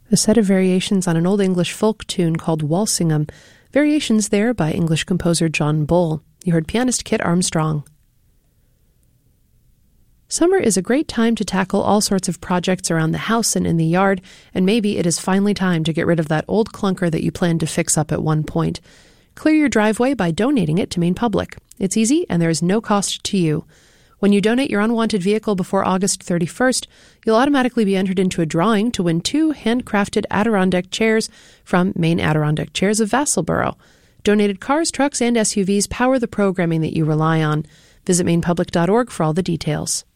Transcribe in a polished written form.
a set of variations on an Old English folk tune called Walsingham, variations there by English composer John Bull. You heard pianist Kit Armstrong. Summer is a great time to tackle all sorts of projects around the house and in the yard, and maybe it is finally time to get rid of that old clunker that you planned to fix up at one point. Clear your driveway by donating it to Maine Public. It's easy, and there is no cost to you. When you donate your unwanted vehicle before August 31st, you'll automatically be entered into a drawing to win 2 handcrafted Adirondack chairs from Maine Adirondack Chairs of Vassalboro. Donated cars, trucks, and SUVs power the programming that you rely on. Visit mainepublic.org for all the details.